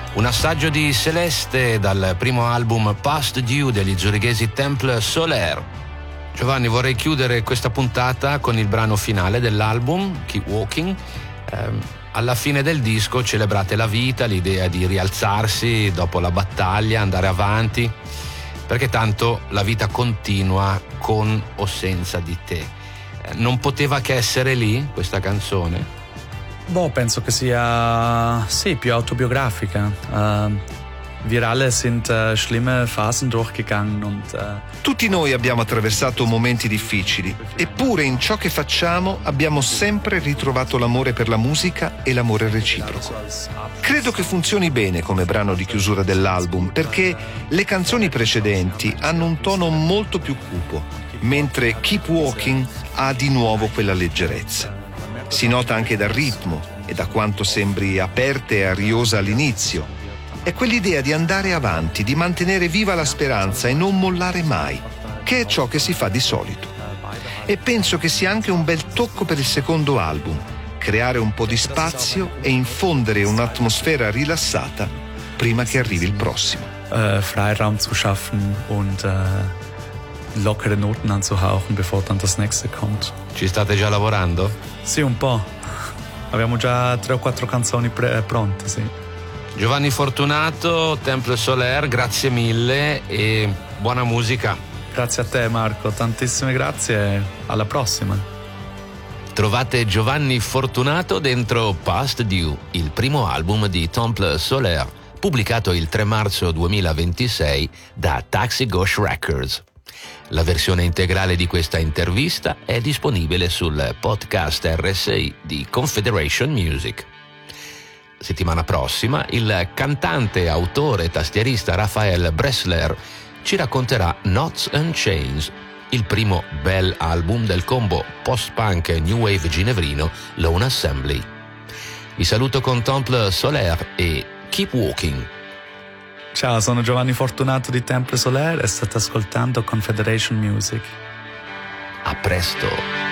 Un assaggio di Celeste dal primo album Past Due degli zurighesi Temple Solaire. Giovanni, vorrei chiudere questa puntata con il brano finale dell'album, Keep Walking. Alla fine del disco celebrate la vita, l'idea di rialzarsi dopo la battaglia, andare avanti, perché tanto la vita continua con o senza di te. Non poteva che essere lì questa canzone? Penso che sia, sì, più autobiografica. Wir alle sind schlimme Phasen durchgegangen und tutti noi abbiamo attraversato momenti difficili, eppure in ciò che facciamo abbiamo sempre ritrovato l'amore per la musica e l'amore reciproco. Credo che funzioni bene come brano di chiusura dell'album, perché le canzoni precedenti hanno un tono molto più cupo, mentre Keep Walking ha di nuovo quella leggerezza. Si nota anche dal ritmo e da quanto sembri aperta e ariosa all'inizio. È quell'idea di andare avanti, di mantenere viva la speranza e non mollare mai, che è ciò che si fa di solito. E penso che sia anche un bel tocco per il secondo album, creare un po' di spazio e infondere un'atmosfera rilassata prima che arrivi il prossimo. Freiraum zu schaffen und lockere Noten anzuhauchen, bevor dann das nächste kommt. Ci state già lavorando? Sì, un po'. Abbiamo già 3 o 4 canzoni pronte, sì. Giovanni Fortunato, Temple Solaire, grazie mille e buona musica. Grazie a te Marco, tantissime grazie e alla prossima. Trovate Giovanni Fortunato dentro Past Due, il primo album di Temple Solaire, pubblicato il 3 marzo 2026 da Taxi Gauche Records. La versione integrale di questa intervista è disponibile sul podcast RSI di Confederation Music. Settimana prossima il cantante, autore e tastierista Raphael Bressler ci racconterà Knots and Chains, il primo bel album del combo post-punk e new wave ginevrino Lone Assembly. Vi saluto con Temple Solaire e Keep Walking. Ciao, sono Giovanni Fortunato di Temple Solaire e state ascoltando Confederation Music. A presto!